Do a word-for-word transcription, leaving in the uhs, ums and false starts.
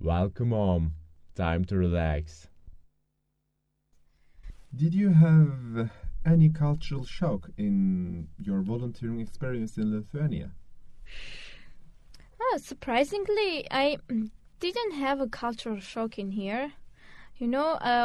Welcome home. Time to relax. Did you have any cultural shock in your volunteering experience in Lithuania? Oh, surprisingly, I didn't have a cultural shock in here. You know, uh,